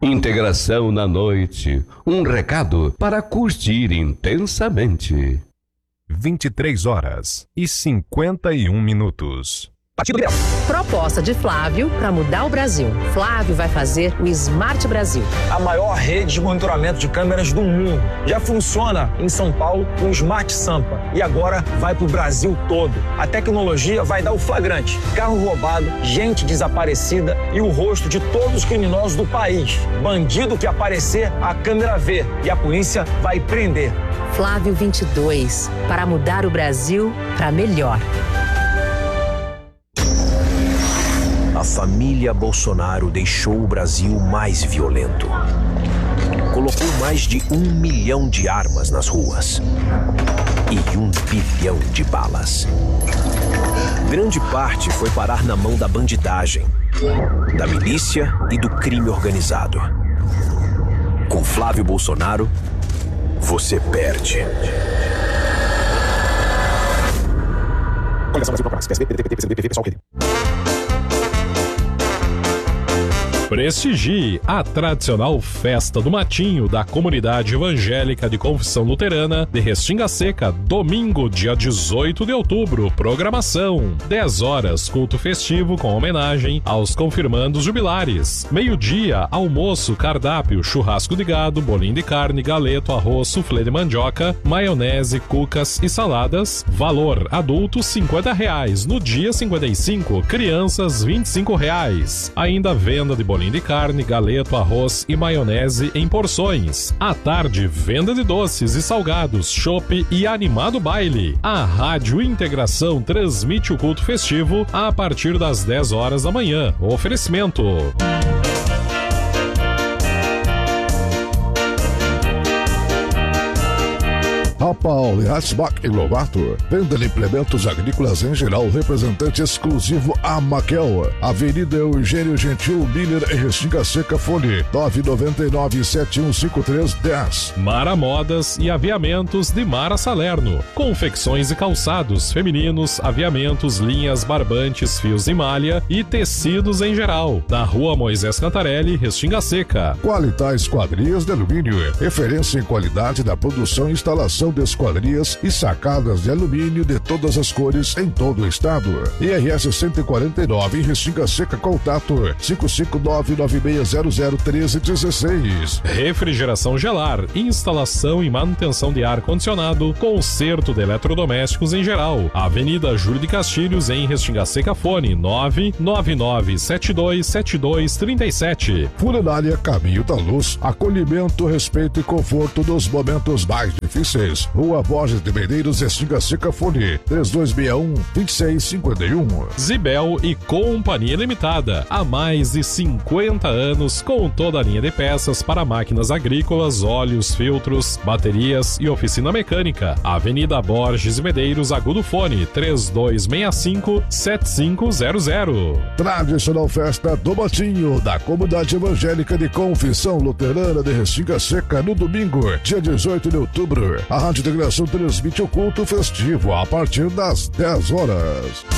Integração na noite. Um recado para curtir intensamente. 23h51. Partido Liberal. Proposta de Flávio para mudar o Brasil. Flávio vai fazer o Smart Brasil. A maior rede de monitoramento de câmeras do mundo. Já funciona em São Paulo com o Smart Sampa. E agora vai para o Brasil todo. A tecnologia vai dar o flagrante. Carro roubado, gente desaparecida e o rosto de todos os criminosos do país. Bandido que aparecer, a câmera vê. E a polícia vai prender. Flávio 22. Para mudar o Brasil para melhor. A família Bolsonaro deixou o Brasil mais violento. Colocou mais de 1 milhão de armas nas ruas. E 1 bilhão de balas. Grande parte foi parar na mão da bandidagem, da milícia e do crime organizado. Com Flávio Bolsonaro, você perde. Coligação Brasil Procurados, PSB, PDT, PCdoB, PV, PSOL, Prestigie a tradicional Festa do Matinho da Comunidade Evangélica de Confissão Luterana de Restinga Seca, domingo, dia 18 de outubro. Programação: 10 horas, culto festivo com homenagem aos confirmandos jubilares. Meio-dia, almoço, cardápio, churrasco de gado, bolinho de carne, galeto, arroz, suflê de mandioca, maionese, cucas e saladas. Valor: adultos R$50. No dia 55, crianças R$25. Ainda venda de bolinho de carne, galeto, arroz e maionese em porções. À tarde, venda de doces e salgados, chopp e animado baile. A Rádio Integração transmite o culto festivo a partir das 10 horas da manhã. Oferecimento: Rapal, Hatzbach e Lobato. Venda de implementos agrícolas em geral. Representante exclusivo a Maquel. Avenida Eugênio Gentil Miller em Restinga Seca, fone 999-715310. Mara Modas e Aviamentos de Mara Salerno. Confecções e calçados femininos, aviamentos, linhas, barbantes, fios de malha e tecidos em geral. Na Rua Moisés Cantarelli, Restinga Seca. Qualitar Esquadrias de Alumínio. Referência em qualidade da produção e instalação de esquadrias e sacadas de alumínio de todas as cores em todo o estado. IRS 149 em Restinga Seca, contato 55996001316. Refrigeração Gelar, instalação e manutenção de ar-condicionado, conserto de eletrodomésticos em geral. Avenida Júlio de Castilhos em Restinga Seca, fone 999727237. Funerária Caminho da Luz, acolhimento, respeito e conforto nos momentos mais difíceis. Rua Borges de Medeiros, Restinga Seca, fone 3261-2651. Zibel e Companhia Limitada, há mais de 50 anos, com toda a linha de peças para máquinas agrícolas, óleos, filtros, baterias e oficina mecânica. Avenida Borges de Medeiros, Agudo, fone 3265-7500. Tradicional festa do Matinho da Comunidade Evangélica de Confissão Luterana de Restinga Seca, no domingo, dia 18 de outubro. A Rádio Integração transmite o culto festivo a partir das 10 horas.